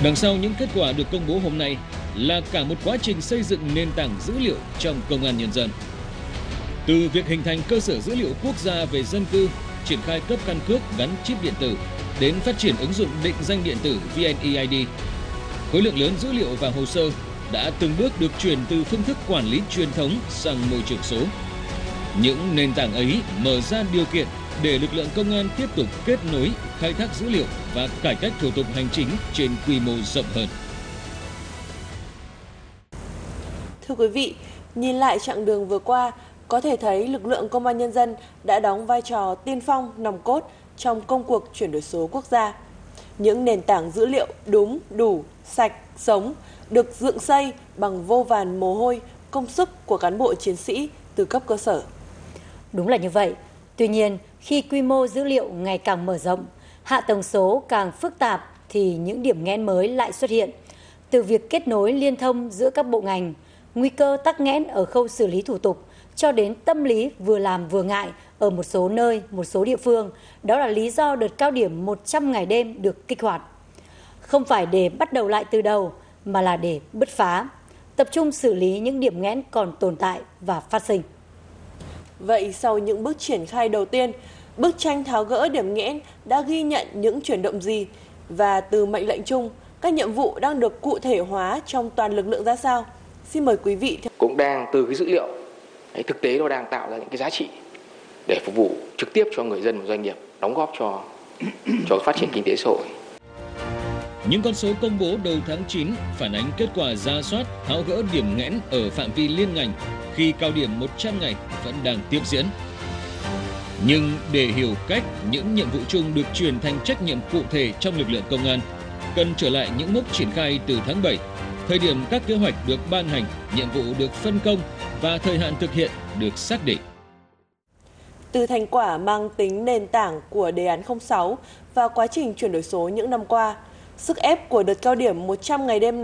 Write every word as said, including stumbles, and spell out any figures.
Đằng sau những kết quả được công bố hôm nay là cả một quá trình xây dựng nền tảng dữ liệu trong Công an Nhân dân. Từ việc hình thành cơ sở dữ liệu quốc gia về dân cư, triển khai cấp căn cước gắn chip điện tử, đến phát triển ứng dụng định danh điện tử vê en e i đê, khối lượng lớn dữ liệu và hồ sơ đã từng bước được chuyển từ phương thức quản lý truyền thống sang môi trường số. Những nền tảng ấy mở ra điều kiện để lực lượng công an tiếp tục kết nối, khai thác dữ liệu và cải cách thủ tục hành chính trên quy mô rộng hơn. Thưa quý vị, nhìn lại chặng đường vừa qua, có thể thấy lực lượng Công an Nhân dân đã đóng vai trò tiên phong, nòng cốt trong công cuộc chuyển đổi số quốc gia. Những nền tảng dữ liệu đúng, đủ, sạch, sống được dựng xây bằng vô vàn mồ hôi, công sức của cán bộ chiến sĩ từ cấp cơ sở. Đúng là như vậy. Tuy nhiên, khi quy mô dữ liệu ngày càng mở rộng, hạ tầng số càng phức tạp thì những điểm nghẽn mới lại xuất hiện. Từ việc kết nối liên thông giữa các bộ ngành, nguy cơ tắc nghẽn ở khâu xử lý thủ tục, cho đến tâm lý vừa làm vừa ngại ở một số nơi, một số địa phương. Đó là lý do đợt cao điểm một trăm ngày đêm được kích hoạt. Không phải để bắt đầu lại từ đầu, mà là để bứt phá, tập trung xử lý những điểm nghẽn còn tồn tại và phát sinh. Vậy sau những bước triển khai đầu tiên, bức tranh tháo gỡ điểm nghẽn đã ghi nhận những chuyển động gì? Và từ mệnh lệnh chung, các nhiệm vụ đang được cụ thể hóa trong toàn lực lượng ra sao? Xin mời quý vị. Cũng đang từ cái dữ liệu, cái thực tế nó đang tạo ra những cái giá trị để phục vụ trực tiếp cho người dân và doanh nghiệp, đóng góp cho cho phát triển kinh tế xã hội. Những con số công bố đầu tháng chín phản ánh kết quả rà soát, tháo gỡ điểm nghẽn ở phạm vi liên ngành khi cao điểm một trăm ngày vẫn đang tiếp diễn. Nhưng để hiểu cách những nhiệm vụ chung được chuyển thành trách nhiệm cụ thể trong lực lượng công an, cần trở lại những mốc triển khai từ tháng bảy, thời điểm các kế hoạch được ban hành, nhiệm vụ được phân công và thời hạn thực hiện được xác định. Từ thành quả mang tính nền tảng của đề án không sáu và quá trình chuyển đổi số những năm qua, sức ép của đợt cao điểm một trăm ngày đêm